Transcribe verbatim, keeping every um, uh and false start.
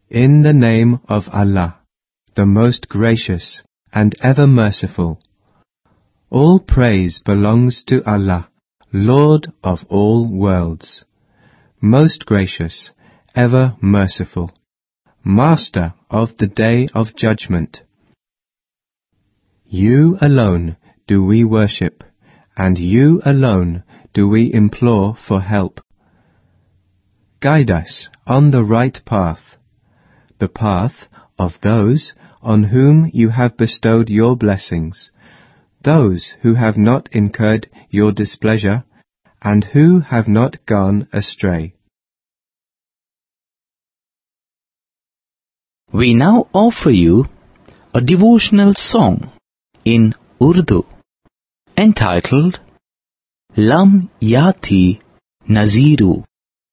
In the name of Allah, the most gracious and ever merciful. All praise belongs to Allah, Lord of all worlds, most gracious, ever merciful, Master of the Day of Judgment. You alone do we worship, and you alone do we implore for help. Guide us on the right path, the path of those on whom you have bestowed your blessings, those who have not incurred your displeasure, and who have not gone astray. We now offer you a devotional song in Urdu entitled Lam Yati Naziru.